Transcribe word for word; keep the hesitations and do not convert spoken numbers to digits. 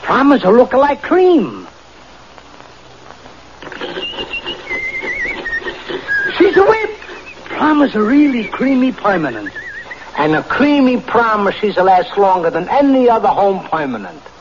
Promise will look like cream. She's a whip. Promise a really creamy permanent. And a creamy promise she's last longer than any other home permanent.